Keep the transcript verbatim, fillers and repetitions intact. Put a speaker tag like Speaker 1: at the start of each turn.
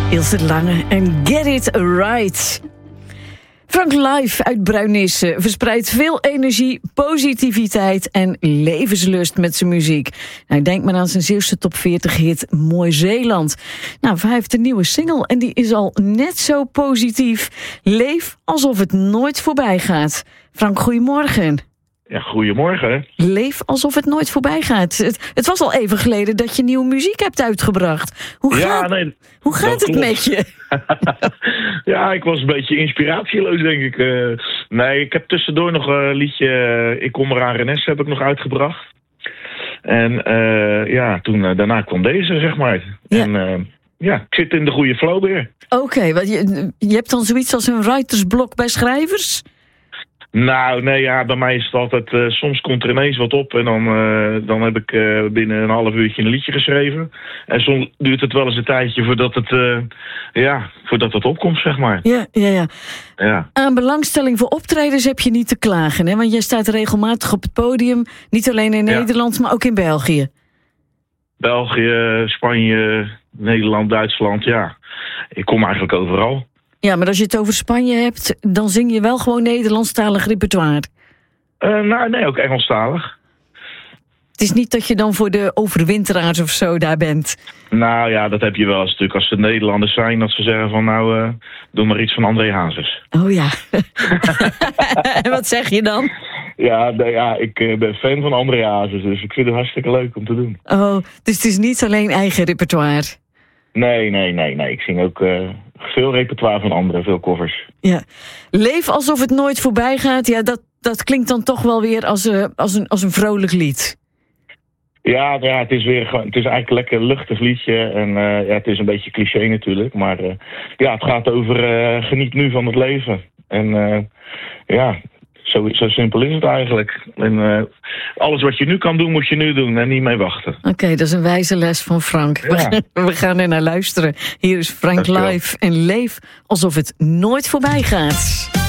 Speaker 1: Ilse Lange en Get It Right. Frank Live uit Bruinisse verspreidt veel energie, positiviteit en levenslust met zijn muziek. Nou, denk maar aan zijn Zeeuwse top veertig hit Mooi Zeeland. Nou, hij heeft een nieuwe single en die is al net zo positief. Leef alsof het nooit voorbij gaat. Frank, goedemorgen.
Speaker 2: Ja, goedemorgen.
Speaker 1: Leef alsof het nooit voorbij gaat. Het, het was al even geleden dat je nieuwe muziek hebt uitgebracht. Hoe gaat,
Speaker 2: ja, nee,
Speaker 1: hoe gaat het
Speaker 2: klopt.
Speaker 1: met je?
Speaker 2: Ja, ik was een beetje inspiratieloos, denk ik. Uh, nee, ik heb tussendoor nog een liedje... Uh, ik kom eraan Renesse heb ik nog uitgebracht. En uh, ja, toen uh, daarna kwam deze, zeg maar. Ja. En uh, ja, ik zit in de goede flow weer.
Speaker 1: Oké, okay, want je, je hebt dan zoiets als een writersblok bij schrijvers?
Speaker 2: Nou, nee, ja, bij mij is het altijd... Uh, soms komt er ineens wat op en dan, uh, dan heb ik uh, binnen een half uurtje een liedje geschreven. En soms duurt het wel eens een tijdje voordat het, uh, ja, voordat het opkomt, zeg maar.
Speaker 1: Ja, ja, ja,
Speaker 2: ja.
Speaker 1: Aan belangstelling voor optredens heb je niet te klagen, hè? Want jij staat regelmatig op het podium, niet alleen in ja. Nederland, maar ook in België.
Speaker 2: België, Spanje, Nederland, Duitsland, ja. Ik kom eigenlijk overal.
Speaker 1: Ja, maar als je het over Spanje hebt, dan zing je wel gewoon Nederlandstalig repertoire.
Speaker 2: Uh, nou, nee, ook Engelstalig.
Speaker 1: Het is niet dat je dan voor de overwinteraars of zo daar bent.
Speaker 2: Nou ja, dat heb je wel eens natuurlijk. Als het Nederlanders zijn, dat ze zeggen van nou, uh, doe maar iets van André Hazes.
Speaker 1: Oh ja. En wat zeg je dan?
Speaker 2: Ja, nee, ja, ik uh, ben fan van André Hazes, dus ik vind het hartstikke leuk om te doen.
Speaker 1: Oh, dus het is niet alleen eigen repertoire?
Speaker 2: Nee, nee, nee, nee. Ik zing ook uh, veel repertoire van anderen, veel covers.
Speaker 1: Ja. Leef alsof het nooit voorbij gaat. Ja, dat, dat klinkt dan toch wel weer als, uh, als, een, als een vrolijk lied.
Speaker 2: Ja, ja, het is weer gewoon, het is eigenlijk een lekker luchtig liedje. En uh, ja, het is een beetje cliché natuurlijk. Maar uh, ja, het gaat over uh, geniet nu van het leven. En uh, ja, zo, zo simpel is het eigenlijk. En uh, alles wat je nu kan doen, moet je nu doen en niet mee wachten.
Speaker 1: Oké, okay, dat is een wijze les van Frank. Ja. We, gaan, we gaan er naar luisteren. Hier is Frank Live en leef alsof het nooit voorbij gaat.